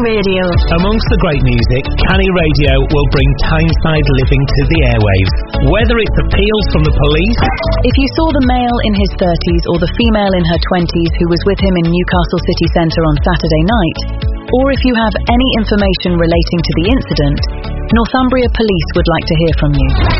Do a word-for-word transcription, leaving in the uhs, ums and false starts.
Radio. Amongst the great music, Canny Radio will bring Tyneside living to the airwaves. Whether it's appeals from the police... If you saw the male in his thirties or the female in her twenties who was with him in Newcastle city centre on Saturday night, or if you have any information relating to the incident, Northumbria Police would like to hear from you.